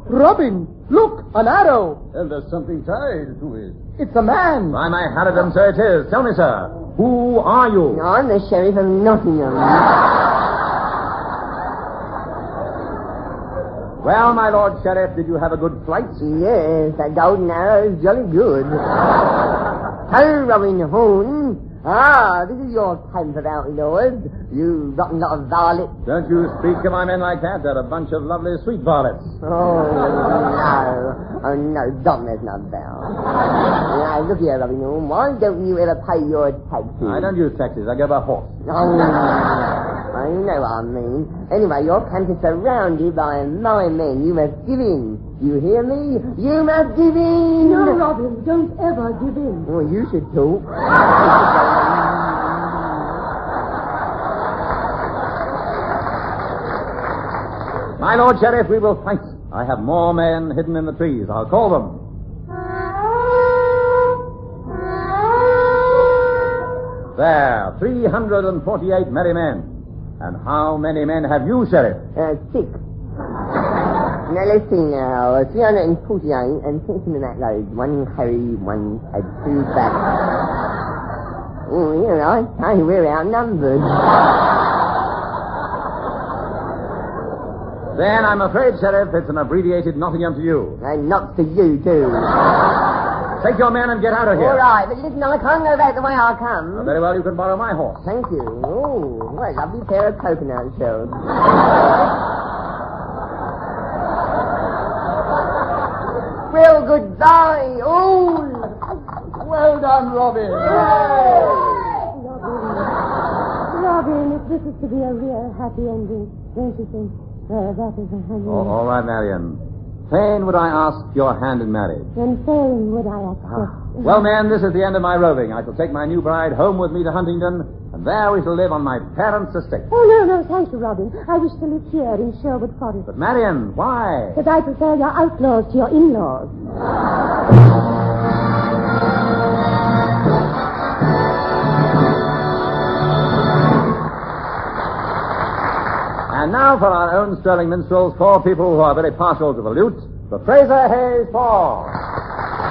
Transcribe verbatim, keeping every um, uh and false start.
Robin, look, an arrow. And there's something tied to it. It's a man. By my harridan, so it is. Tell me, sir, who are you? I'm the Sheriff of Nottingham. Well, my Lord Sheriff, did you have a good flight? Yes, that golden arrow's jolly good. Hello, Robin Hood. Ah, this is your time for out, Lord. You rotten lot of varlets. Don't you speak to my men like that. They're a bunch of lovely sweet varlets. Oh, no. Oh, no, Dom, there's no bell. Now, look here, Robin Hood. Why don't you ever pay your taxes? I don't use taxis. I go by horse. Oh, I know what I mean. Anyway, your camp is surrounded by my men. You must give in. You hear me? You must give in. No, Robin, don't ever give in. Well, you should talk. My Lord Sheriff, we will fight. I have more men hidden in the trees. I'll call them. There, three hundred forty-eight merry men. And how many men have you, Sheriff? Uh, six. Now, let's see now. three hundred forty-eight and six in that load. One carry, one had two back. Oh, you know, I tell you, we're outnumbered. Then I'm afraid, Sheriff, it's an abbreviated Nottingham to you. And not to you, too. Take your men and get out of here. All right, but listen, I can't go back the way I come. Well, very well, you can borrow my horse. Thank you. Oh, what a lovely pair of coconut shells. Well, goodbye. Oh, Well done, Robin. Robin, Robin, if this is to be a real happy ending, don't you think? Uh, that is a happy Oh, all right, Marion. Fain would I ask your hand in marriage. And fain would I accept. Well, men, this is the end of my roving. I shall take my new bride home with me to Huntingdon, and there we shall live on my parents' estate. Oh, no, no, thank you, Robin. I wish to live here in Sherwood Forest. But, Marion, why? Because I prefer your outlaws to your in-laws. And now for our own Sterling minstrels, four people who are very partial to the lute, the Fraser Hayes Four.